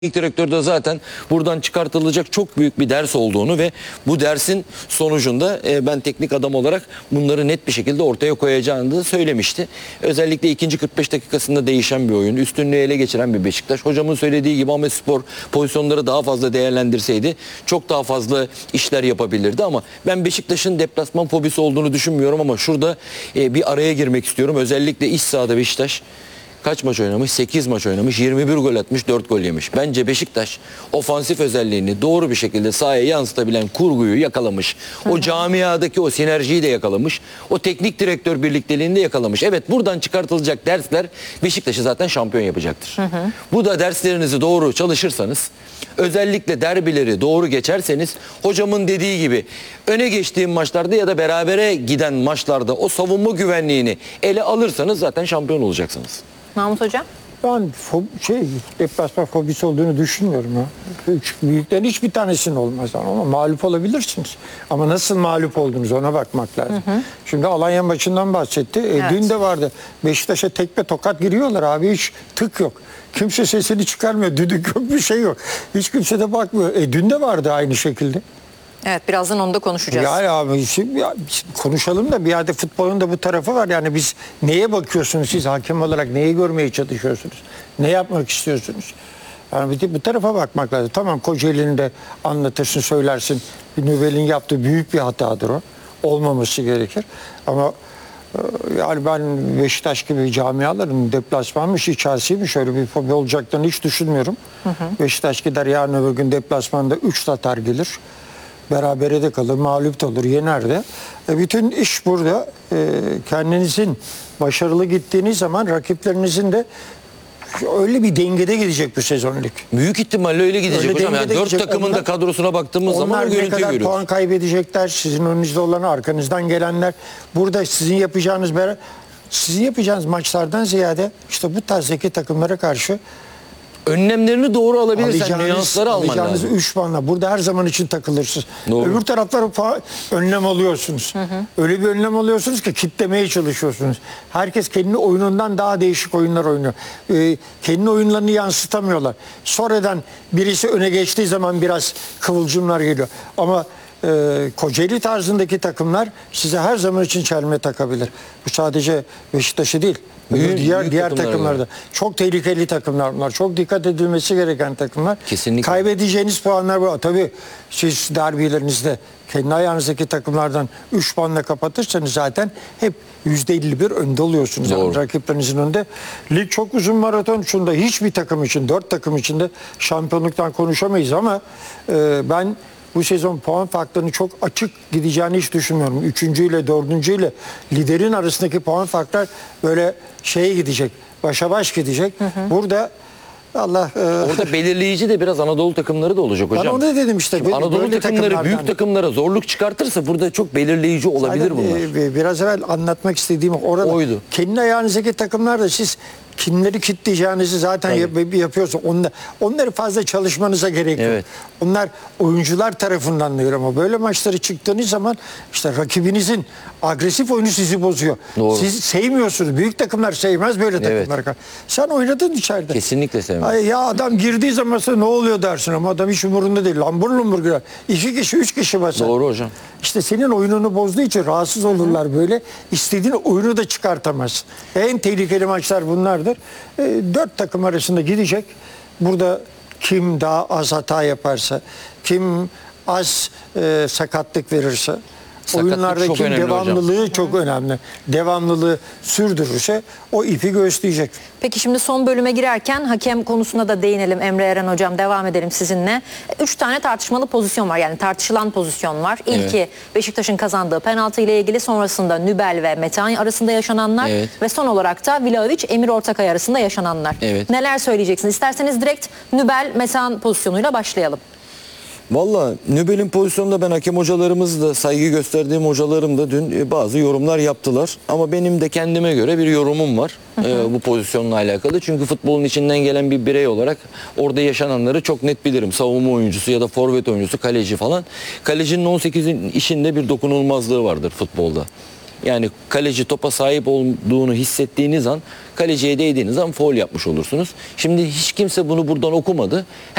teknik direktör de zaten buradan çıkartılacak çok büyük bir ders olduğunu ve bu dersin sonucunda ben teknik adam olarak bunları net bir şekilde ortaya koyacağını da söylemişti. Özellikle ikinci 45 dakikasında değişen bir oyun, üstünlüğü ele geçiren bir Beşiktaş. Hocamın söylediği gibi Ahmetspor pozisyonları daha fazla değerlendirseydi çok daha fazla işler yapabilirdi ama ben Beşiktaş'ın deplasman fobisi olduğunu düşünmüyorum ama şurada bir araya girmek istiyorum. Özellikle iç sahada Beşiktaş kaç maç oynamış? 8 maç oynamış. 21 gol atmış, 4 gol yemiş. Bence Beşiktaş ofansif özelliğini doğru bir şekilde sahaya yansıtabilen kurguyu yakalamış. O camiadaki o sinerjiyi de yakalamış. O teknik direktör birlikteliğini de yakalamış. Evet, buradan çıkartılacak dersler Beşiktaş'ı zaten şampiyon yapacaktır. Bu da derslerinizi doğru çalışırsanız, özellikle derbileri doğru geçerseniz, hocamın dediği gibi öne geçtiğim maçlarda ya da berabere giden maçlarda o savunma güvenliğini ele alırsanız zaten şampiyon olacaksınız. Mahmut Hocam? Ben deplasman fobisi olduğunu düşünmüyorum ya. Büyüklerin hiçbir tanesinin olmaz ama mağlup olabilirsiniz. Ama nasıl mağlup oldunuz ona bakmak lazım. Şimdi Alanya maçından bahsetti. Evet. Dün de vardı. Beşiktaş'a tekme tokat giriyorlar abi, hiç tık yok. Kimse sesini çıkarmıyor. Düdük yok, bir şey yok. Hiç kimse de bakmıyor. Dün de vardı aynı şekilde. Evet, birazdan onu da konuşacağız. Ya abi şimdi konuşalım da bir yerde futbolun da bu tarafı var. Yani biz neye bakıyorsunuz siz hakem olarak, neyi görmeye çalışıyorsunuz? Ne yapmak istiyorsunuz? Yani bu tarafa bakmak lazım. Tamam, Kocaeli'ni de anlatırsın, söylersin. Nübel'in yaptığı büyük bir hatadır o. Olmaması gerekir. Ama yani ben Beşiktaş gibi camiaların deplasmanmış, içerisiymiş öyle bir fobi olacaklarını hiç düşünmüyorum. Beşiktaş gider yarın öbür gün deplasmanda 3 atar gelir. Berabere de kalır, mağlup da olur, yener de. Bütün iş burada. Kendinizin başarılı gittiğiniz zaman rakiplerinizin de öyle bir dengede gidecek bu sezon lig. Büyük ihtimalle öyle gidecek Öyle hocam. Yani 4 gidecek. takımın da kadrosuna baktığımız zaman o Onlar ne görüntüyü kadar görüyoruz. puan kaybedecekler, sizin önünüzde olan, arkanızdan gelenler. Burada sizin yapacağınız maçlardan ziyade işte bu tarzdaki takımlara karşı Önlemlerini doğru alabilirsen nüansları alman alacağınız lazım. 3 puanla burada her zaman için takılırsınız. Doğru. Öbür taraflara önlem alıyorsunuz. Öyle bir önlem alıyorsunuz ki kitlemeye çalışıyorsunuz. Herkes kendi oyunundan daha değişik oyunlar oynuyor. Kendi oyunlarını yansıtamıyorlar. Sonradan birisi öne geçtiği zaman biraz kıvılcımlar geliyor. Ama Kocaeli tarzındaki takımlar size her zaman için çelme takabilir. Bu sadece Beşiktaş'ı değil. Diğer takımlarda. Çok tehlikeli takımlar bunlar. Çok dikkat edilmesi gereken takımlar. Kesinlikle. Kaybedeceğiniz puanlar var. Tabii siz derbilerinizde kendi ayağınızdaki takımlardan 3 puanla kapatırsanız zaten hep %51 önde oluyorsunuz. Yani rakiplerinizin önünde. Lig çok uzun maraton. Şunda hiçbir takım için, 4 takım için de şampiyonluktan konuşamayız ama ben bu sezon puan farklarını çok açık gideceğini hiç düşünmüyorum. 3. ile 4. ile liderin arasındaki puan farklar böyle şeye gidecek. Başa baş gidecek. Burada Allah... Orada belirleyici de biraz Anadolu takımları da olacak hocam. Ben onu dedim işte. Şimdi Anadolu takımları büyük takımlara zorluk çıkartırsa burada çok belirleyici olabilir bunlar. Biraz evvel anlatmak istediğim orada. Oydu. Kendi ayağınızdaki takımlarda siz kimleri kitleyeceğinizi zaten yapıyorsunuz. Onları fazla çalışmanıza gerek yok. Evet. Onlar oyuncular tarafından diyor ama böyle maçları çıktığınız zaman işte rakibinizin agresif oyunu sizi bozuyor. Doğru. Siz sevmiyorsunuz. Büyük takımlar sevmez böyle takımları. Evet. Sen oynadın içeride. Kesinlikle sevmez. Ay ya adam girdiği zaman ne oluyor dersin ama adam hiç umurunda değil. Lambur lumbur girer. 2 kişi 3 kişi basar. Doğru hocam. İşte senin oyununu bozduğu için rahatsız olurlar böyle. İstediğin oyunu da çıkartamazsın. En tehlikeli maçlar bunlardır. 4 takım arasında gidecek. Burada kim daha az hata yaparsa, kim az sakatlık verirse, oyunlardaki devamlılığı hocam. Çok önemli. Devamlılığı sürdürürse o ipi gösterecek. Peki şimdi son bölüme girerken hakem konusuna da değinelim. Emre Eren hocam, devam edelim sizinle. 3 tane tartışmalı pozisyon var, yani tartışılan pozisyon var. İlki Beşiktaş'ın kazandığı penaltı ile ilgili, sonrasında Nübel ve Metehan arasında yaşananlar ve son olarak da Vlahovic Emir Ortakay arasında yaşananlar. Neler söyleyeceksiniz? İsterseniz direkt Nübel Metehan pozisyonuyla başlayalım. Valla Nübel'in pozisyonunda ben hakem hocalarımız da, saygı gösterdiğim hocalarım da dün bazı yorumlar yaptılar. Ama benim de kendime göre bir yorumum var bu pozisyonla alakalı. Çünkü futbolun içinden gelen bir birey olarak orada yaşananları çok net bilirim. Savunma oyuncusu ya da forvet oyuncusu, kaleci falan. Kalecinin 18'in işinde bir dokunulmazlığı vardır futbolda. Yani kaleci topa sahip olduğunu hissettiğiniz an, kaleciye değdiğiniz an faul yapmış olursunuz. Şimdi hiç kimse bunu buradan okumadı.